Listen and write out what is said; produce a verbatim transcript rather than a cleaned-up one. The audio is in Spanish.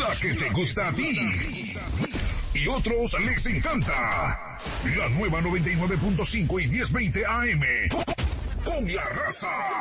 la que te gusta a ti. Y otros les encanta. La nueva noventa y nueve punto cinco y diez veinte A M. Con la raza.